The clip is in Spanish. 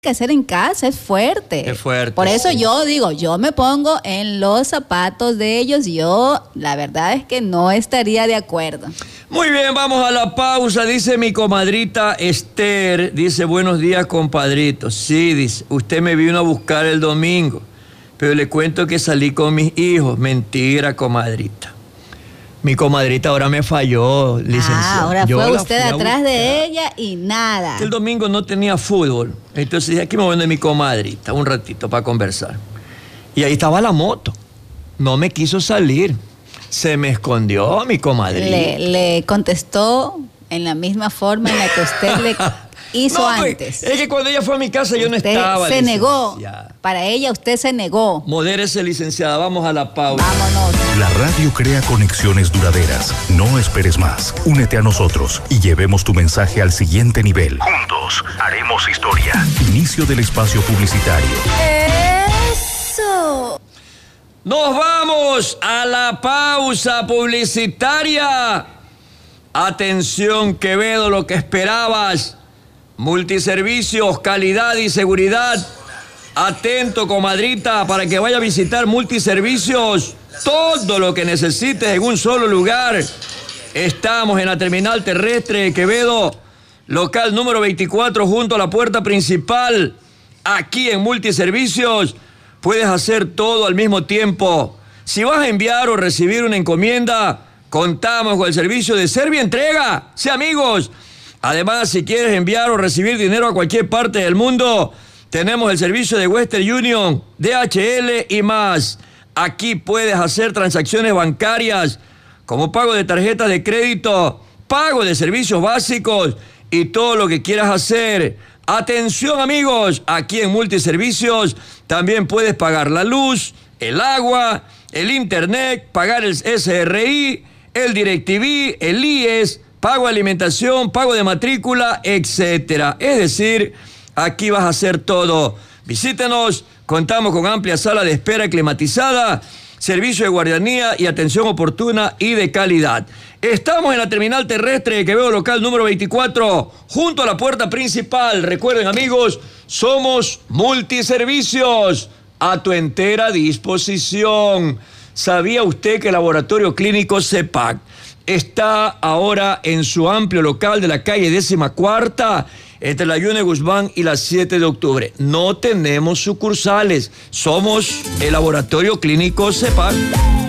que hacer en casa, es fuerte. Es fuerte. Por eso yo digo, yo me pongo en los zapatos de ellos, yo la verdad es que no estaría de acuerdo. Muy bien, vamos a la pausa. Dice mi comadrita Esther, dice, buenos días, compadrito. Sí, dice, usted me vino a buscar el domingo, pero le cuento que salí con mis hijos. Mentira, comadrita. Mi comadrita ahora me falló, licenciado. Ahora fue usted atrás de ella y nada. El domingo no tenía fútbol, entonces dije, aquí me voy de mi comadrita un ratito para conversar. Y ahí estaba la moto, no me quiso salir, se me escondió mi comadrita. Le contestó en la misma forma en la que usted le hizo antes. Es que cuando ella fue a mi casa yo no usted estaba. Se negó. Para ella usted se negó. Modérese, licenciada. Vamos a la pausa. Vámonos. La radio crea conexiones duraderas. No esperes más. Únete a nosotros y llevemos tu mensaje al siguiente nivel. Juntos haremos historia. Inicio del espacio publicitario. Eso. Nos vamos a la pausa publicitaria. Atención, Quevedo, lo que esperabas. Multiservicios, calidad y seguridad. Atento, comadrita, para que vaya a visitar Multiservicios. Todo lo que necesites en un solo lugar. Estamos en la terminal terrestre de Quevedo, local número 24, junto a la puerta principal. Aquí en Multiservicios puedes hacer todo al mismo tiempo. Si vas a enviar o recibir una encomienda, contamos con el servicio de Servientrega. Sí, amigos. Además, si quieres enviar o recibir dinero a cualquier parte del mundo, tenemos el servicio de Western Union, DHL y más. Aquí puedes hacer transacciones bancarias como pago de tarjetas de crédito, pago de servicios básicos y todo lo que quieras hacer. Atención, amigos, aquí en Multiservicios también puedes pagar la luz, el agua, el internet, pagar el SRI, el DirecTV, el IES, pago de alimentación, pago de matrícula, etcétera. Es decir, aquí vas a hacer todo. Visítenos, contamos con amplia sala de espera climatizada, servicio de guardianía y atención oportuna y de calidad. Estamos en la terminal terrestre de Quevedo, local número 24, junto a la puerta principal. Recuerden, amigos, somos Multiservicios, a tu entera disposición. ¿Sabía usted que el Laboratorio Clínico CEPAC está ahora en su amplio local de la calle 14ª, entre la Yune Guzmán y la 7 de octubre? No tenemos sucursales, somos el Laboratorio Clínico CEPAC.